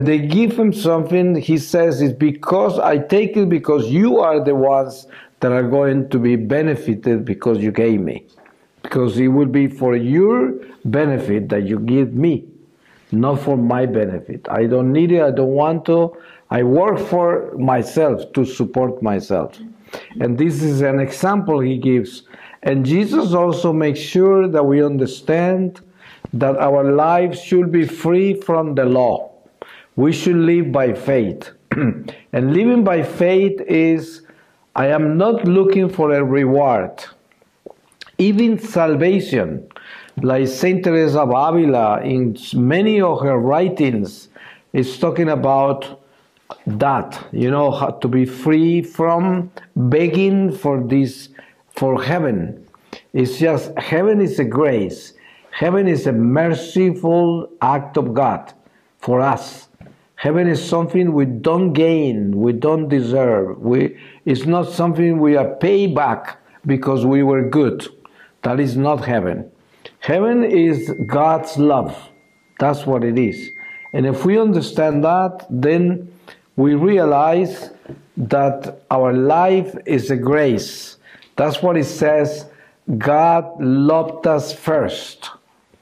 they give him something, he says, it's because I take it because you are the ones that are going to be benefited because you gave me. Because it will be for your benefit that you give me, not for my benefit. I don't need it, I don't want to. I work for myself to support myself. And this is an example he gives. And Jesus also makes sure that we understand that our lives should be free from the law. We should live by faith. And living by faith is, I am not looking for a reward. Even salvation, like Saint Teresa of Avila, in many of her writings, is talking about that, how to be free from begging for this, for heaven. It's just, heaven is a grace. Heaven is a merciful act of God for us. Heaven is something we don't gain, we don't deserve. It's not something we are paid back because we were good. That is not heaven. Heaven is God's love. That's what it is. And if we understand that, then we realize that our life is a grace. That's what it says. God loved us first.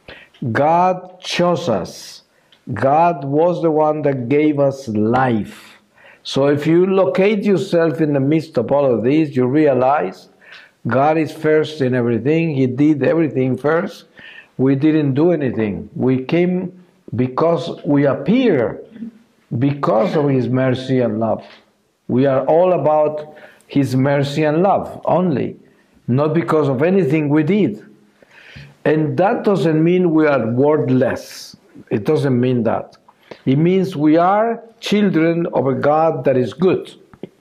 God chose us. God was the one that gave us life. So if you locate yourself in the midst of all of this, you realize God is first in everything. He did everything first. We didn't do anything. We came because we appear because of His mercy and love. We are all about His mercy and love only, not because of anything we did. And that doesn't mean we are worthless. It doesn't mean that. It means we are children of a God that is good.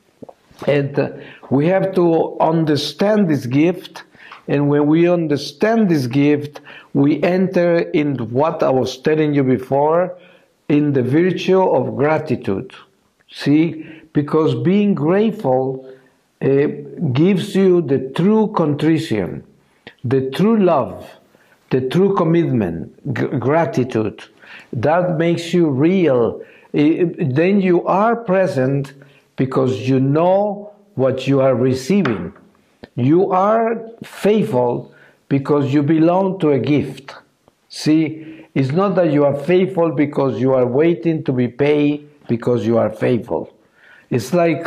And we have to understand this gift. And when we understand this gift, we enter in what I was telling you before, in the virtue of gratitude. See, because being grateful gives you the true contrition, the true love, the true commitment, gratitude. That makes you real. Then you are present because you know what you are receiving. You are faithful because you belong to a gift. See, it's not that you are faithful because you are waiting to be paid because you are faithful. It's like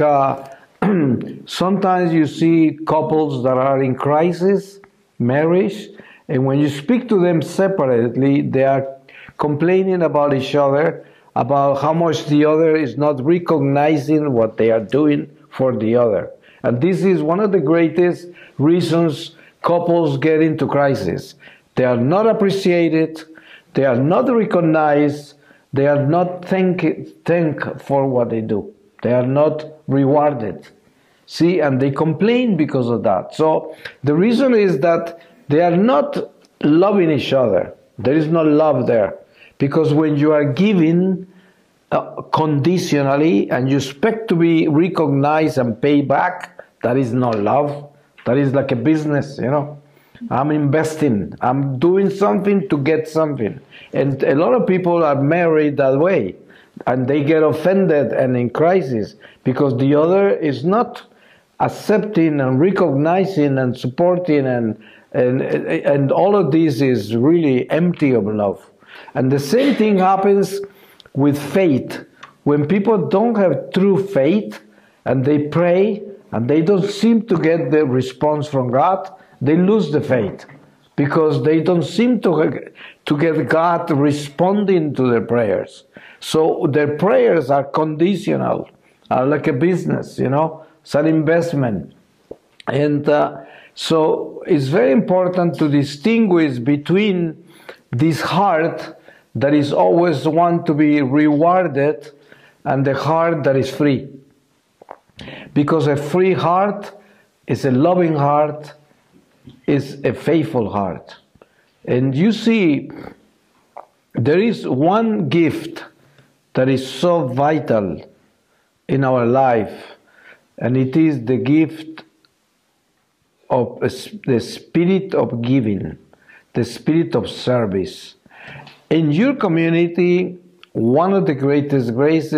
sometimes you see couples that are in crisis, marriage, and when you speak to them separately, they are complaining about each other, about how much the other is not recognizing what they are doing for the other. And this is one of the greatest reasons couples get into crisis. They are not appreciated, they are not recognized, they are not thanked for what they do. They are not rewarded. See, and they complain because of that. So the reason is that they are not loving each other. There is no love there. Because when you are giving conditionally and you expect to be recognized and paid back, that is not love. That is like a business, I'm investing. I'm doing something to get something. And a lot of people are married that way. And they get offended and in crisis because the other is not accepting and recognizing and supporting and all of this is really empty of love. And the same thing happens with faith. When people don't have true faith and they pray and they don't seem to get the response from God, they lose the faith because they don't seem to get God responding to their prayers. So their prayers are conditional, are like a business, it's an investment. And so it's very important to distinguish between this heart that is always want to be rewarded and the heart that is free. Because a free heart is a loving heart, is a faithful heart. And you see, there is one gift that is so vital in our life, and it is the gift of the spirit of giving, the spirit of service. In your community, One of the greatest graces